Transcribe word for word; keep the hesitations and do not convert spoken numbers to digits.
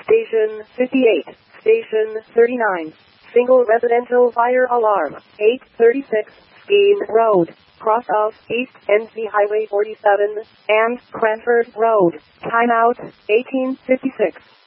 Station fifty-eight. Station thirty-nine. Single residential fire alarm. eight thirty-six Skene Road. Cross of East N C Highway forty-seven and Cranford Road. Timeout eighteen fifty-six.